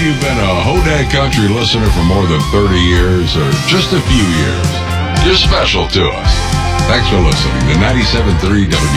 you've been a Hodag Country listener for more than 30 years or just a few years, you're special to us. Thanks for listening to 97.3 WGNS.